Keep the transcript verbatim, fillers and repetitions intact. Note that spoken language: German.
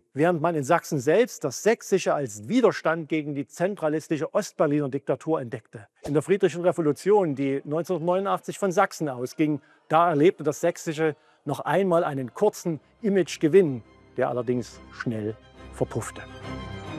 Während man in Sachsen selbst das Sächsische als Widerstand gegen die zentralistische Ostberliner Diktatur entdeckte. In der Friedlichen Revolution, die neunzehnhundertneunundachtzig von Sachsen ausging, da erlebte das Sächsische noch einmal einen kurzen Imagegewinn, der allerdings schnell verpuffte.